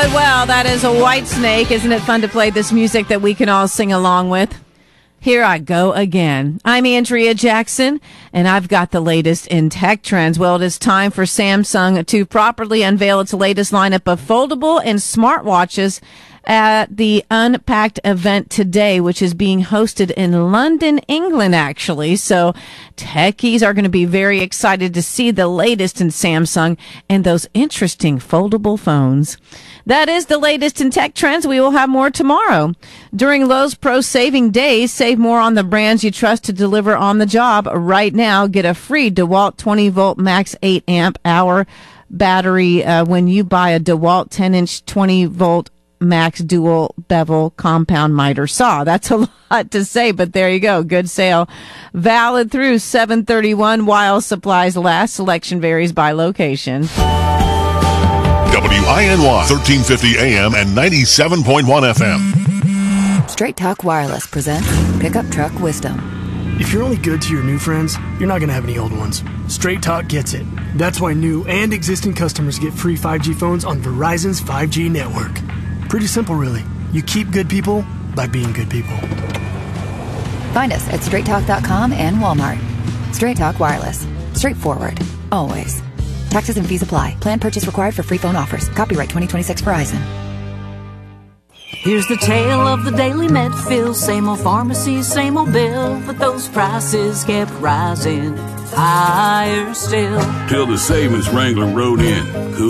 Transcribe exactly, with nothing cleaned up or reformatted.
it well. That is a Whitesnake. Isn't it fun to play this music that we can all sing along with? Here I go again. I'm Andrea Jackson, and I've got the latest in tech trends. Well, it is time for Samsung to properly unveil its latest lineup of foldable and smartwatches at the Unpacked event today, which is being hosted in London, England, actually. So techies are going to be very excited to see the latest in Samsung and those interesting foldable phones. That is the latest in tech trends. We will have more tomorrow. During Lowe's Pro Saving Days, save more on the brands you trust to deliver on the job. Right now, get a free DeWalt twenty volt max eight amp hour battery uh, when you buy a DeWalt ten inch twenty volt max dual bevel compound miter saw. That's a lot to say, but there you go. Good sale. Valid through seven thirty-one while supplies last. Selection varies by location. W I N Y, thirteen fifty A M and ninety-seven point one F M. Straight Talk Wireless presents Pickup Truck Wisdom. If you're only good to your new friends, you're not going to have any old ones. Straight Talk gets it. That's why new and existing customers get free five G phones on Verizon's five G network. Pretty simple, really. You keep good people by being good people. Find us at straight talk dot com and Walmart. Straight Talk Wireless. Straightforward. Always. Taxes and fees apply. Plan purchase required for free phone offers. Copyright twenty twenty-six Verizon. Here's the tale of the daily Medfill. Same old pharmacy, same old bill. But those prices kept rising higher still. Till the savings wrangler rode in. Cool.